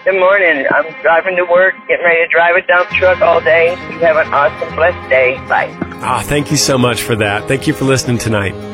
Good morning. I'm driving to work, getting ready to drive a dump truck all day. You have an awesome, blessed day. Bye. Thank you so much for that. Thank you for listening tonight.